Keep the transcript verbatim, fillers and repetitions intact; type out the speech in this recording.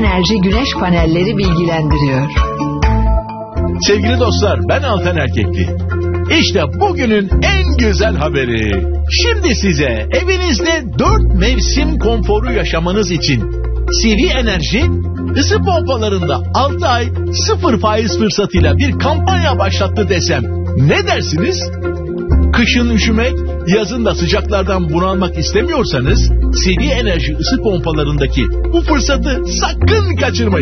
Enerji güneş panelleri bilgilendiriyor. Sevgili dostlar, ben Altan Erkekli. İşte bugünün en güzel haberi. Şimdi size evinizde dört mevsim konforu yaşamanız için C V Enerji ısı pompalarında altı ay sıfır faiz fırsatıyla bir kampanya başlattı desem ne dersiniz? Kışın üşümek, yazın da sıcaklardan bunalmak istemiyorsanız C V Enerji ısı pompalarındaki bu fırsatı sakın kaçırmayın.